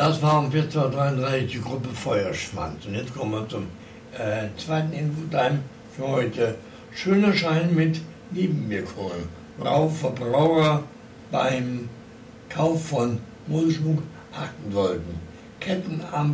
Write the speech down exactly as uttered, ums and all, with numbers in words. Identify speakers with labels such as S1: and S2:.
S1: Das war um vierzehn Uhr dreiunddreißig die Gruppe Feuerschwanz. Und jetzt kommen wir zum äh, zweiten Infotime für heute. Schöner Schein mit Nebenwirkungen. Verbraucher beim Kauf von Modeschmuck achten sollten. Kettenarmbänder